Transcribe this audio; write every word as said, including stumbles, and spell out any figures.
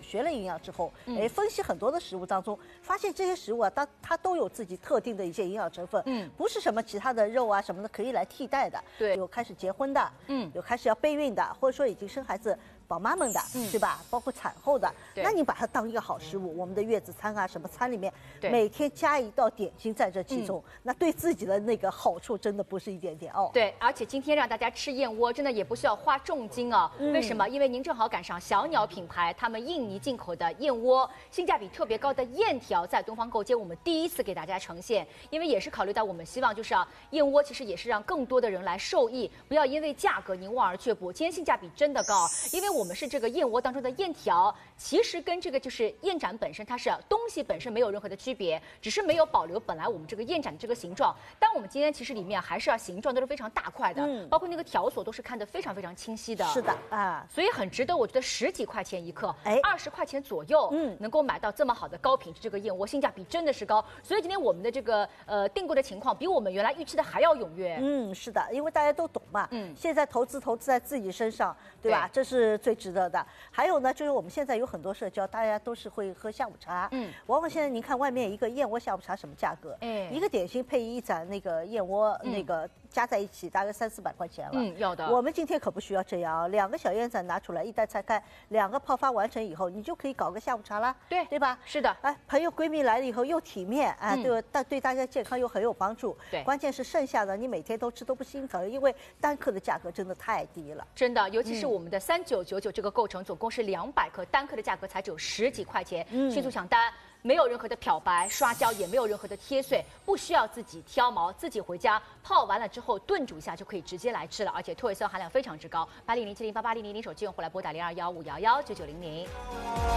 学了营养之后， 嗯、 哎，分析很多的食物当中，发现这些食物啊，它它都有自己特定的一些营养成分， 嗯， 不是什么其他的肉啊什么的可以来替代的。 对， 有开始结婚的， 嗯， 有开始要备孕的，或者说已经生孩子。宝妈们的，嗯、对吧？包括产后的，那你把它当一个好食物，我们的月子餐啊，什么餐里面，每天加一道点心在这其中，嗯、那对自己的那个好处真的不是一点点哦。 对，而且今天让大家吃燕窝，真的也不需要花重金啊。嗯、为什么？因为您正好赶上小鸟品牌他们印尼进口的燕窝，性价比特别高的燕条，在东方购街我们第一次给大家呈现。因为也是考虑到我们希望就是啊，燕窝其实也是让更多的人来受益，不要因为价格您望而却步。今天性价比真的高，因为我们是这个燕窝当中的燕条，其实跟这个就是燕盏本身，它是东西本身没有任何的区别，只是没有保留本来我们这个燕盏的这个形状。但我们今天其实里面还是要形状都是非常大块的，嗯、包括那个条索都是看得非常非常清晰的。 是的啊， 所以很值得，我觉得十几块钱一克，哎，二十块钱左右，嗯，能够买到这么好的高品质这个燕窝，性价比真的是高。所以今天我们的这个呃订购的情况比我们原来预期的还要踊跃。 嗯，是的，因为大家都懂嘛，嗯，现在投资投资在自己身上，对吧？对，这是最值得的。还有呢，就是我们现在有很多社交，大家都是会喝下午茶。嗯，往往现在您看外面一个燕窝下午茶什么价格？哎，一个点心配一盏那个燕窝，嗯、那个加在一起大概三四百块钱了。 嗯，要的。 我们今天可不需要这样，两个小燕盏拿出来，一袋拆开，两个泡发完成以后，你就可以搞个下午茶啦。 对， 对吧？ 是的。 哎，朋友闺蜜来了以后又体面，啊，嗯、对，但对大家健康又很有帮助。 对， 关键是剩下的你每天都吃都不心疼，因为单克的价格真的太低了。 真的，尤其是我们的三九九九这个构成，总共是两百克，单克的价格才只有十几块钱，嗯、迅速抢单，没有任何的漂白、刷胶，也没有任何的贴碎，不需要自己挑毛，自己回家泡完了之后炖煮一下就可以直接来吃了，而且脱水酸含量非常之高。八零零七零八八零零零手机用户来拨打零二幺五幺幺九九零零。